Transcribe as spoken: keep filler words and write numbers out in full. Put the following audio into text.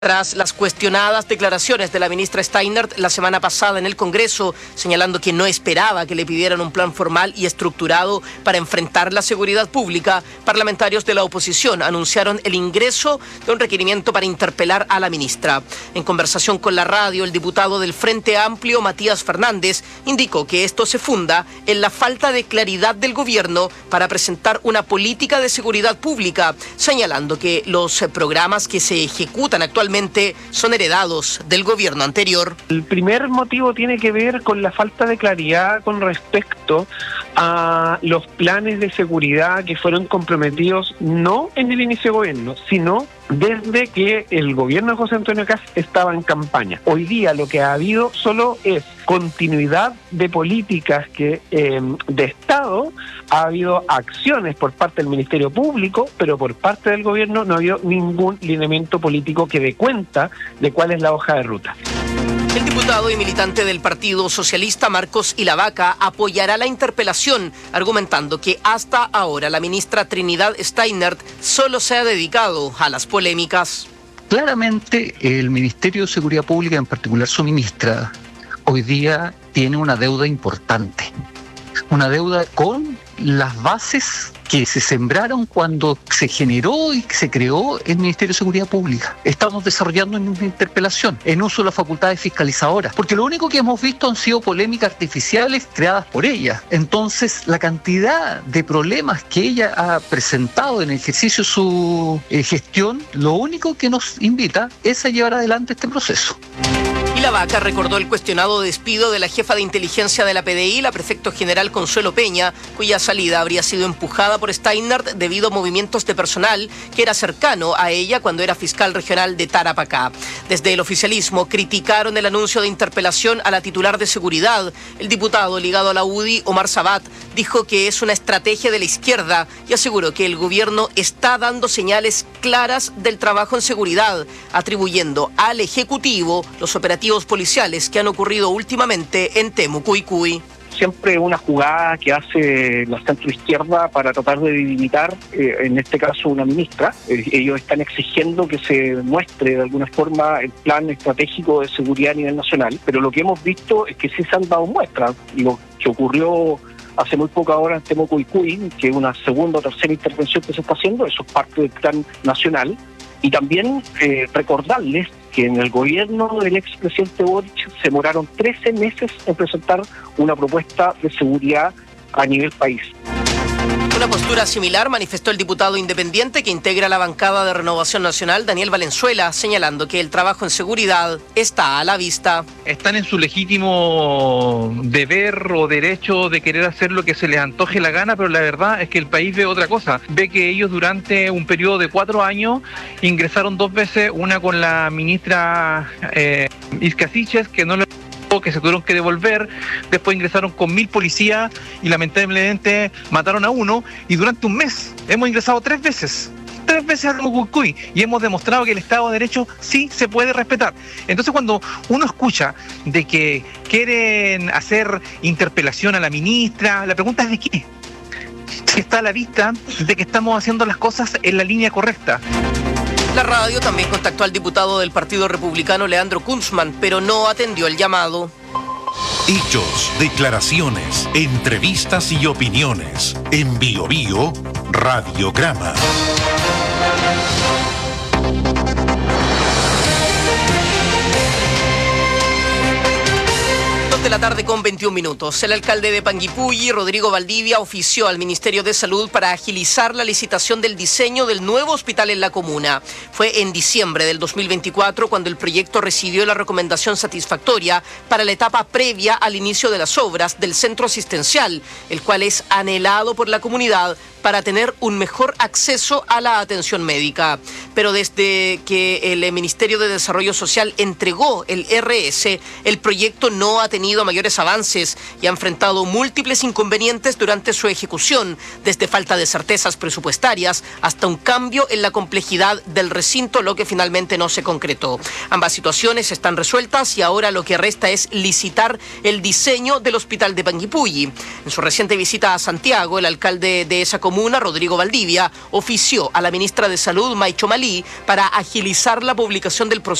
Tras las cuestionadas declaraciones de la ministra Steinert la semana pasada en el Congreso, señalando que no esperaba que le pidieran un plan formal y estructurado para enfrentar la seguridad pública, parlamentarios de la oposición anunciaron el ingreso de un requerimiento para interpelar a la ministra. En conversación con la radio, el diputado del Frente Amplio, Matías Fernández, indicó que esto se funda en la falta de claridad del gobierno para presentar una política de seguridad pública, señalando que los programas que se ejecutan actualmente son heredados del gobierno anterior. El primer motivo tiene que ver con la falta de claridad con respecto a los planes de seguridad que fueron comprometidos no en el inicio de gobierno, sino desde que el gobierno de José Antonio Kast estaba en campaña. Hoy día lo que ha habido solo es continuidad de políticas que eh, de Estado. Ha habido acciones por parte del Ministerio Público, pero por parte del gobierno no ha habido ningún lineamiento político que dé cuenta de cuál es la hoja de ruta. El diputado y militante del Partido Socialista, Marcos Ilavaca, apoyará la interpelación, argumentando que hasta ahora la ministra Trinidad Steinert solo se ha dedicado a las polémicas. Claramente el Ministerio de Seguridad Pública, en particular su ministra, hoy día tiene una deuda importante. Una deuda con las bases que se sembraron cuando se generó y se creó el Ministerio de Seguridad Pública. Estamos desarrollando una interpelación en uso de las facultades fiscalizadoras, porque lo único que hemos visto han sido polémicas artificiales creadas por ella. Entonces, la cantidad de problemas que ella ha presentado en el ejercicio de su eh, gestión, lo único que nos invita es a llevar adelante este proceso. Ilavaca recordó el cuestionado despido de la jefa de inteligencia de la P D I, la prefecto general Consuelo Peña, cuya salida habría sido empujada por Steinert debido a movimientos de personal que era cercano a ella cuando era fiscal regional de Tarapacá. Desde el oficialismo criticaron el anuncio de interpelación a la titular de seguridad. El diputado ligado a la U D I, Omar Sabat, dijo que es una estrategia de la izquierda y aseguró que el gobierno está dando señales claras del trabajo en seguridad, atribuyendo al Ejecutivo los operativos policiales que han ocurrido últimamente en Temucuicui. Siempre una jugada que hace la centroizquierda para tratar de delimitar, eh, en este caso una ministra. Eh, ellos están exigiendo que se muestre de alguna forma el plan estratégico de seguridad a nivel nacional, pero lo que hemos visto es que sí se han dado muestras. Lo que ocurrió hace muy poca hora en Temucuicui, que es una segunda o tercera intervención que se está haciendo, eso es parte del plan nacional. Y también eh, recordarles que en el gobierno del expresidente Boric se demoraron trece meses en presentar una propuesta de seguridad a nivel país. Una postura similar manifestó el diputado independiente que integra la bancada de Renovación Nacional, Daniel Valenzuela, señalando que el trabajo en seguridad está a la vista. Están en su legítimo deber o derecho de querer hacer lo que se les antoje la gana, pero la verdad es que el país ve otra cosa. Ve que ellos durante un periodo de cuatro años ingresaron dos veces, una con la ministra eh, Isca Siches, que no le que se tuvieron que devolver, después ingresaron con mil policías y lamentablemente mataron a uno, y durante un mes hemos ingresado tres veces, tres veces a Temucuicui, y hemos demostrado que el Estado de Derecho sí se puede respetar. Entonces, cuando uno escucha de que quieren hacer interpelación a la ministra, la pregunta es ¿de qué? Si está a la vista de que estamos haciendo las cosas en la línea correcta. La radio también contactó al diputado del Partido Republicano, Leandro Kunzman, pero no atendió el llamado. Hechos, declaraciones, entrevistas y opiniones. En Bio Bio, Radiograma. De la tarde con veintiún minutos. El alcalde de Panguipulli, Rodrigo Valdivia, ofició al Ministerio de Salud para agilizar la licitación del diseño del nuevo hospital en la comuna. Fue en diciembre del dos mil veinticuatro cuando el proyecto recibió la recomendación satisfactoria para la etapa previa al inicio de las obras del centro asistencial, el cual es anhelado por la comunidad para tener un mejor acceso a la atención médica. Pero desde que el Ministerio de Desarrollo Social entregó el R S, el proyecto no ha tenido mayor mayores avances y ha enfrentado múltiples inconvenientes durante su ejecución, desde falta de certezas presupuestarias hasta un cambio en la complejidad del recinto, lo que finalmente no se concretó. Ambas situaciones están resueltas y ahora lo que resta es licitar el diseño del hospital de Panguipulli. En su reciente visita a Santiago, el alcalde de esa comuna, Rodrigo Valdivia, ofició a la ministra de Salud, Maicho Malí, para agilizar la publicación del proceso